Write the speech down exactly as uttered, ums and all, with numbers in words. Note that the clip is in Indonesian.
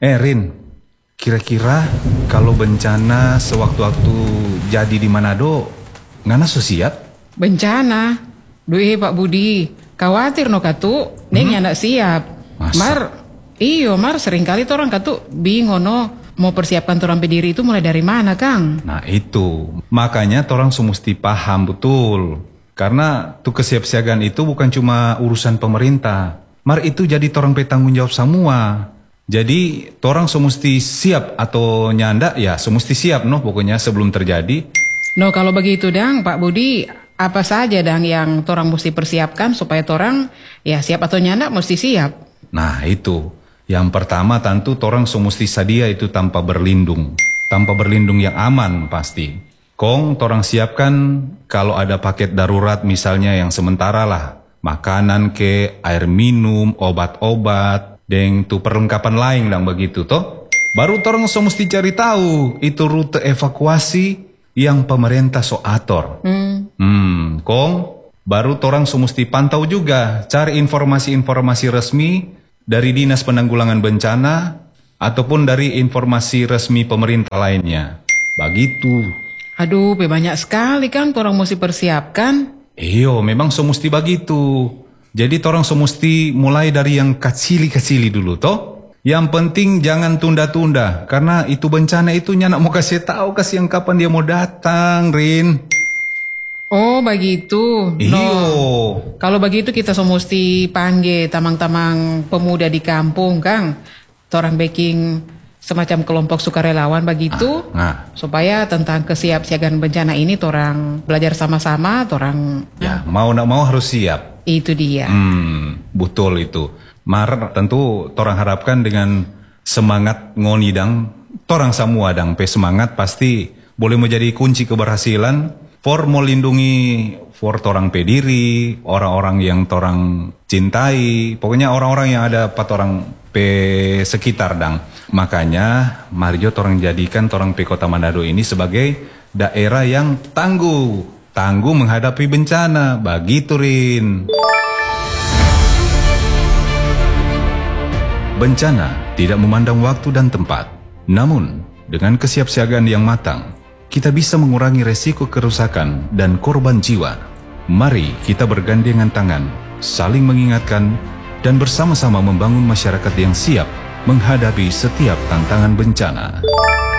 Eh Rin, kira-kira kalau bencana sewaktu-waktu jadi di Manado, ngana so siap? Bencana? Duh Pak Budi, khawatir no katu, neng hmm? Ndak siap. Masa? Mar, iyo Mar seringkali orang katu bingung no, mau persiapkan torang pediri itu mulai dari mana Kang? Nah itu, makanya torang semesti paham betul. Karena tuh kesiapsiagaan itu bukan cuma urusan pemerintah. Mar itu jadi torang petanggung jawab semua. Jadi torang semesti siap atau nyanda ya semesti siap no pokoknya sebelum terjadi. No kalau begitu dang Pak Budi, apa saja dang yang torang mesti persiapkan supaya torang ya siap atau nyanda mesti siap. Nah itu, yang pertama tentu torang semesti sadia itu tanpa berlindung. Tanpa berlindung yang aman pasti. Kong torang siapkan kalau ada paket darurat misalnya yang sementara lah. Makanan ke, air minum, obat-obat. Deng tu perlengkapan lain dang begitu toh. Baru torang so mesti cari tahu itu rute evakuasi yang pemerintah so atur. Hmm. Hmm, kong baru torang so mesti pantau juga cari informasi-informasi resmi dari Dinas Penanggulangan Bencana ataupun dari informasi resmi pemerintah lainnya. Begitu. Aduh, banyak sekali kan torang mesti persiapkan. Iyo, memang so mesti begitu. Jadi torang semesti mulai dari yang kecili-kecili dulu toh. Yang penting jangan tunda-tunda karena itu bencana itu nyanak mau kasih tahu kasih yang kapan dia mau datang, Rin. Oh, begitu. Iyo. No. Kalau begitu kita semesti panggil tamang-tamang pemuda di kampung, Kang. Torang baking semacam kelompok sukarelawan begitu. Ah, ah. Supaya tentang kesiapsiagaan bencana ini torang belajar sama-sama, torang ya, mau nak mau harus siap. Itu dia. Hmm, betul itu. Mar tentu torang harapkan dengan semangat ngoni dang, torang semua dang pe semangat pasti boleh menjadi kunci keberhasilan for melindungi for torang pe diri, orang-orang yang torang cintai, pokoknya orang-orang yang ada pat orang pe sekitar dang. Makanya mari jo torang jadikan torang pe Kota Manado ini sebagai daerah yang tangguh. Tangguh menghadapi bencana, begitu Rin. Bencana tidak memandang waktu dan tempat. Namun, dengan kesiapsiagaan yang matang, kita bisa mengurangi resiko kerusakan dan korban jiwa. Mari kita bergandengan tangan, saling mengingatkan, dan bersama-sama membangun masyarakat yang siap menghadapi setiap tantangan bencana.